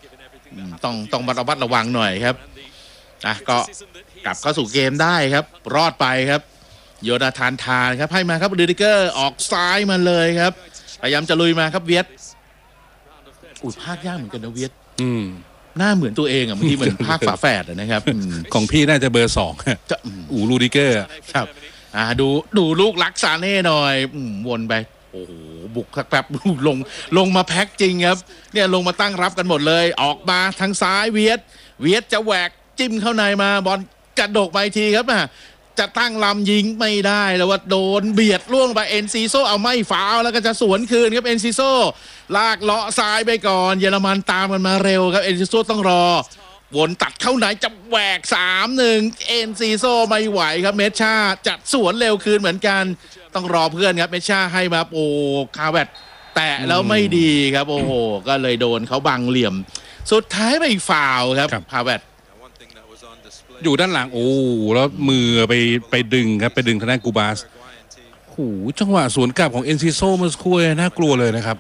ต้องระมัดระวังหน่อยครับก็กลับเข้าสู่เกมได้ครับรอดไปครับโยนาธานทานครับให้มาครับรูดิเกอร์ออกซ้ายมาเลยครับพยายามจะลุยมาครับเวียดภาคยากเหมือนกันนะเวียดหน้าเหมือนตัวเองอ่ะบางทีเหมือนภาคฝาแฝดนะครับของพี่น่าจะเบอร์2จะรูดิเกอร์ครับดูลูกลักซาเน่หน่อยวนไปโอ้โหบุกแป๊บลงมาแพ็คจริงครับเนี่ยลงมาตั้งรับกันหมดเลยออกมาทางซ้ายเวียดจะแหวกจิ้มเข้าในมาบอลกระดกไปทีครับจะตั้งลำยิงไม่ได้แล้วว่าโดนเบียดล่วงไปเอ็นซีโซเอาไม่ฟาวแล้วก็จะสวนคืนครับเอ็นซีโซลากเลาะซ้ายไปก่อนเยอรมันตามกันมาเร็วครับเอ็นซีโซต้องรอวนตัดเข้าไหนจะแหวก 3-1 เอ็นซีโซไม่ไหวครับเมชชาจัดสวนเร็วคืนเหมือนกันต้องรอเพื่อนครับเมชชาให้มาโอ้คาเวตแตะแล้วไม่ดีครับโอ้โหก็เลยโดนเขาบังเหลี่ยมสุดท้ายไปฟาวครับคาเวตอยู่ด้านหลังโอ้แล้วมือไปดึงครับไปดึงทางด้านกูบาสโอ้จังหวะสวนกลับของเอ็นซิโซเมื่อสักครู่น่ากลัวเลยนะครับ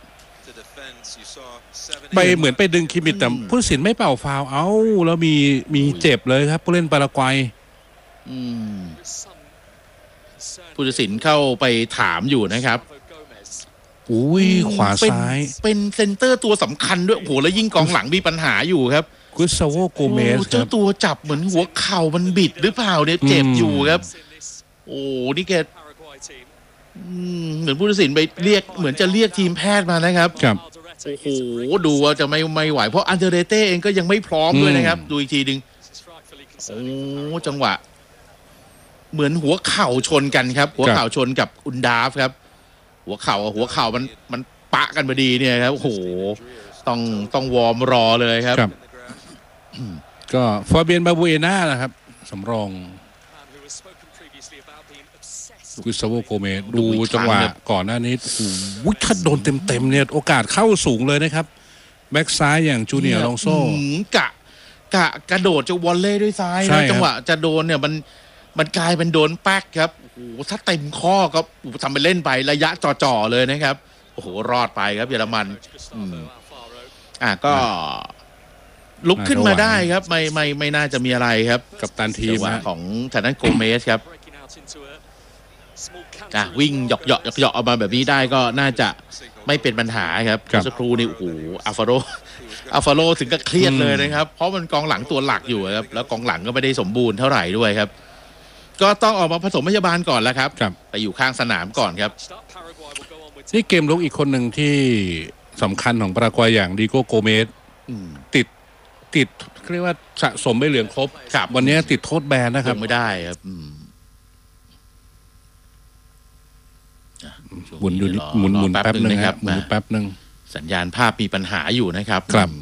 ไปเหมือนไปดึงคิมิตแต่ผู้ตัดสินไม่เป่าฟาวล์แล้วมีเจ็บเลยครับผู้เล่นปารากวัยผู้ตัดสินเข้าไปถามอยู่นะครับขวาซ้ายเป็นเซนเตอร์ตัวสำคัญด้วยโอ้โหแล้วยิ่งกองหลังมีปัญหาอยู่ครับกุสซาโวโกเมสเจ้าตัวจับเหมือนหัวเข่ามันบิดหรือเปล่าเนี่ยเจ็บอยู่ครับโอ้นี่แกเหมือนผู้ตัดสินไปเรียกเหมือนจะเรียกทีมแพทย์มานะครับโอ้โหดูว่าจะไม่ไหวเพราะอันเดเรเต้เองก็ยังไม่พร้อมด้วยนะครับดูอีกทีนึงโอ้จังหวะเหมือนหัวเข่าชนกันครับหัวเข่าชนกับอุนดาฟครับหัวเข่ามันปะกันพอดีเนี่ยครับโอ้โหต้องวอร์มรอเลยครับก็ฟาเบียนบาบูเอน่านะครับสำรองกุสซาโวโกเมสดูจังหวะก่อนหน้านี้ถ้าโดนเต็มเนี่ยโอกาสเข้าสูงเลยนะครับแบ็กซ้ายอย่างจูเนียร์ลองโซ่กระโดดจะวอลเล่ด้วยซ้ายนะจังหวะจะโดนเนี่ยมันกลายเป็นโดนแป๊กครับโอ้โหถ้าเต็มข้อก็ทำไปเล่นไประยะจ่อๆเลยนะครับโอ้โหรอดไปครับเยอรมันก็ลุกขึ้นมาได้ครับไม่น่าจะมีอะไรครับกับตันทีมของทางด้านโกเมสครับวิ่งหยอกออกมาแบบนี้ได้ก็น่าจะไม่เป็นปัญหาครับสักครู่นี่โอ้โหอัลฟาโรถึงกับเครียดเลยนะครับเพราะมันกองหลังตัวหลักอยู่ครับแล้วกองหลังก็ไม่ได้สมบูรณ์เท่าไหร่ด้วยครับก็ต้องออกมาผสมพยาบาลก่อนแล้วครับไปอยู่ข้างสนามก่อนครับนี่เกมลุกอีกคนหนึ่งที่สำคัญของปารากวัยอย่างดิโก้โกเมสติดเรียกว่าสะสมไม่เหลืองครบวันนี้ติดโทษแบนนะครับไม่ได้ครับหมุนแป๊บนึงครับหมุนแป๊บนึงสัญญาณภาพมีปัญหาอยู่นะครับ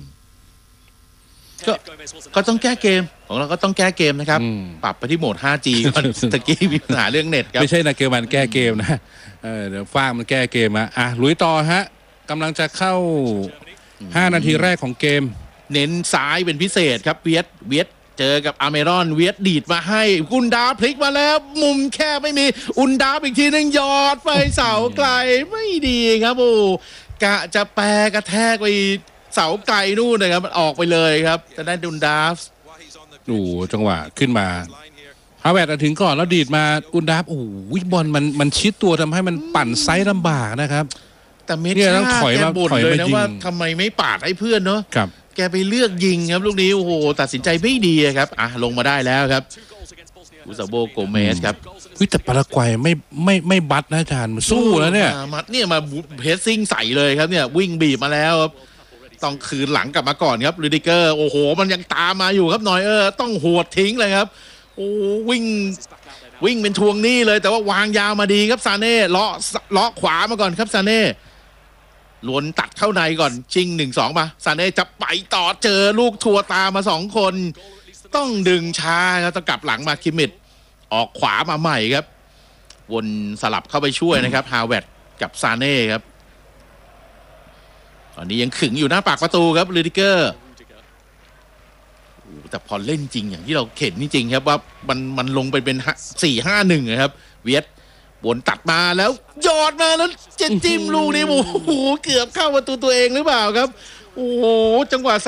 ก็ต้องแก้เกมของเราก็ต้องแก้เกมนะครับปรับไปที่โหมด 5G ก่อนตะกี้มีปัญหาเรื่องเน็ตครับไม่ใช่นะเกมมันแก้เกมนะเดี๋ยวฟ้ามันแก้เกมลุยต่อฮะกำลังจะเข้า5 นาทีแรกของเกมเน้นซ้ายเป็นพิเศษครับเวียดเจอกับอาเมรอนเวียดดีดมาให้อุนดาพลิกมาแล้วมุมแค่ไม่มีอุนดาอีกทีนึงยอดไปเสาไกลไม่ดีครับโอ้กะจะแปรกระแทกไปเสาไกลนู่นนะครับมันออกไปเลยครับจะได้อุนดาจังหวะขึ้นมาฮาเวร์ตถึงก่อนแล้วดีดมาอุนดาบอลมันชิดตัวทำให้มันปั่นไซส์ลำบากนะครับแต่เมชช่าแกบ่นเลยนะว่าทำไมไม่ปาดให้เพื่อนเนาะแกไปเลือกยิงครับลูกนี้โอ้โหตัดสินใจไม่ดีครับลงมาได้แล้วครับกุซาโบโกเมสครับแต่ปารากวัยไม่บัดนะอาจารย์สู้แล้วเนี่ยมาเพสซิ่งใส่เลยครับเนี่ยวิ่งบีบมาแล้วครับต้องคืนหลังกลับมาก่อนครับรูดิเกอร์โอ้โหมันยังตามมาอยู่ครับนอยต้องหวดทิ้งเลยครับโอ้วิ่งเป็นทวงหนี้เลยแต่ว่าวางยาวมาดีครับซาเน่เลาะขวามาก่อนครับซาเน่ล้วนตัดเข้าในก่อนชิง 1-2 มาซาเน่จะไปต่อเจอลูกทัวตามมา2 คนต้องดึงช้าครับต้องกลับหลังมาคิมมิดออกขวามาใหม่ครับวนสลับเข้าไปช่วยนะครับฮาวเวิร์ดกับซาเน่ครับตอนนี้ยังขึงอยู่หน้าปากประตูครับรูดิเกอร์แต่พอเล่นจริงอย่างที่เราเห็นจริงๆครับว่ามันลงไปเป็น 4-5-1 นะครับเวียดวนตัดมาแล้วยอดมาแล้วจะจิ้มลูกนี้โอ้โหเกือบเข้าประตูตัวเองหรือเปล่าครับโอ้โหจังหวะ